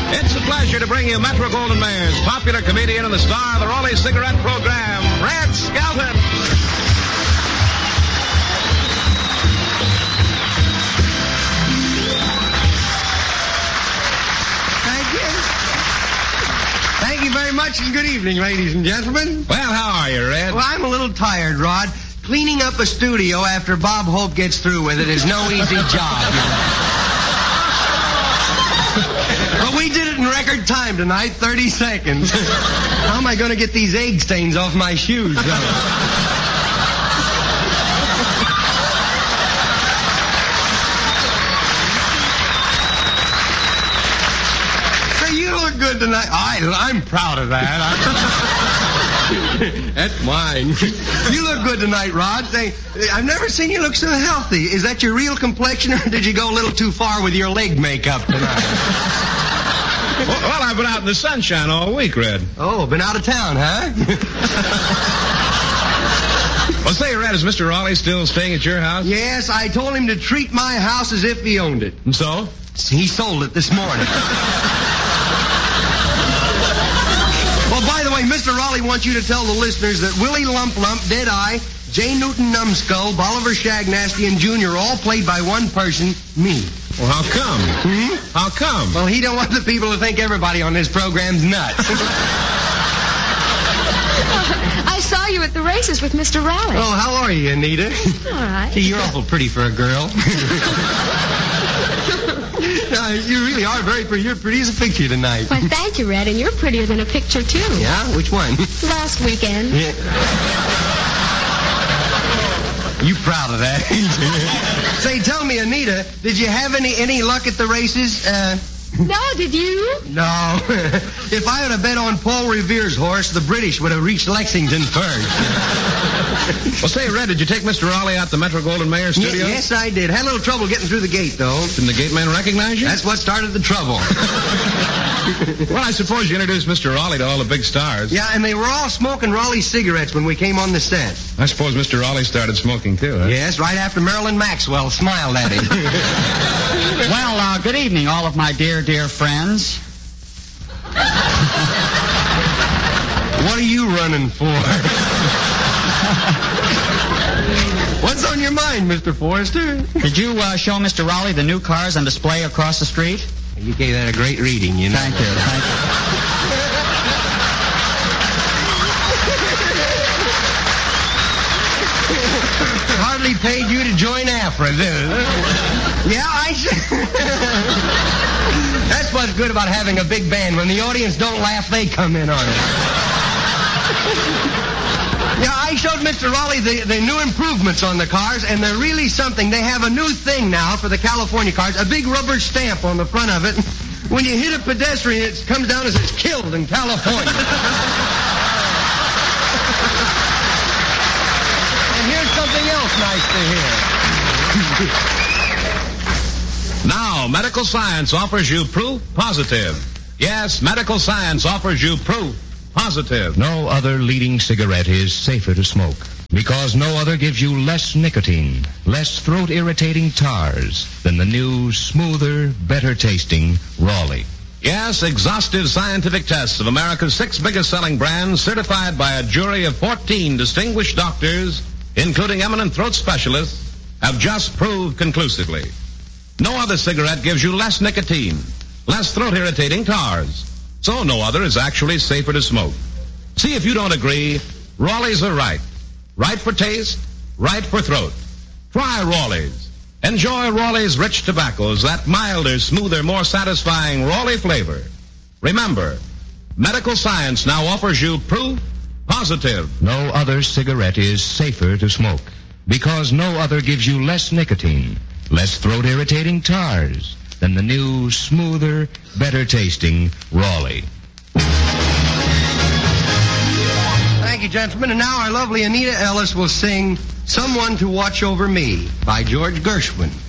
It's a pleasure to bring you Metro-Goldwyn-Mayer's popular comedian and the star of the Raleigh Cigarette program, Red Skelton. Thank you very much, and good evening, ladies and gentlemen. Well, how are you, Red? Well, I'm a little tired, Rod. Cleaning up a studio after Bob Hope gets through with it is no easy job. But we did it in record time tonight, 30 seconds. How am I going to get these egg stains off my shoes, though? Good tonight. I'm proud of that. That's mine. You look good tonight, Rod. I've never seen you look so healthy. Is that your real complexion, or did you go a little too far with your leg makeup tonight? Well, I've been out in the sunshine all week, Red. Oh, been out of town, huh? Well, say, Red, is Mr. Raleigh still staying at your house? Yes, I told him to treat my house as if he owned it. And so? He sold it this morning. Well, by the way, Mr. Raleigh wants you to tell the listeners that Willie Lump Lump, Deadeye, J. Newton Numbskull, Bolivar Shagnasty, and Jr. all played by one person, me. Well, how come? How come? Well, he don't want the people to think everybody on this program's nuts. I saw you at the races with Mr. Raleigh. Oh, how are you, Anita? All right. Gee, you're awful pretty for a girl. You really are very pretty. You're pretty as a picture tonight. Why, thank you, Red, and you're prettier than a picture, too. Yeah? Which one? Last weekend. Yeah. You proud of that? Say, tell me, Anita, did you have any luck at the races? No, did you? No. If I had bet on Paul Revere's horse, the British would have reached Lexington first. Well, say, Red, did you take Mr. Raleigh out to Metro-Goldwyn-Mayer studio? Yes, I did. Had a little trouble getting through the gate, though. Didn't the gate man recognize you? That's what started the trouble. Well, I suppose you introduced Mr. Raleigh to all the big stars. Yeah, and they were all smoking Raleigh cigarettes when we came on the set. I suppose Mr. Raleigh started smoking, too, huh? Yes, right after Marilyn Maxwell smiled at him. Well, good evening, all of my dear friends. What are you running for? What's on your mind, Mr. Forrester? Did you show Mr. Raleigh the new cars on display across the street? You gave that a great reading, you know. Thank you. Hardly paid you to join AFRA, did it? Yeah, I should. That's what's good about having a big band. When the audience don't laugh, they come in on it. Yeah, I showed Mr. Raleigh the new improvements on the cars, and they're really something. They have a new thing now for the California cars, a big rubber stamp on the front of it. When you hit a pedestrian, it comes down as it's killed in California. And here's something else nice to hear. Now, medical science offers you proof positive. Yes, medical science offers you proof positive. No other leading cigarette is safer to smoke because no other gives you less nicotine, less throat-irritating tars than the new, smoother, better-tasting Raleigh. Yes, exhaustive scientific tests of America's 6 biggest-selling brands, certified by a jury of 14 distinguished doctors, including eminent throat specialists, have just proved conclusively. No other cigarette gives you less nicotine, less throat-irritating tars. So no other is actually safer to smoke. See if you don't agree, Raleigh's are right. Right for taste, right for throat. Try Raleigh's. Enjoy Raleigh's rich tobaccos, that milder, smoother, more satisfying Raleigh flavor. Remember, medical science now offers you proof positive. No other cigarette is safer to smoke because no other gives you less nicotine, less throat-irritating tars than the new, smoother, better-tasting Raleigh. Thank you, gentlemen. And now our lovely Anita Ellis will sing Someone to Watch Over Me by George Gershwin.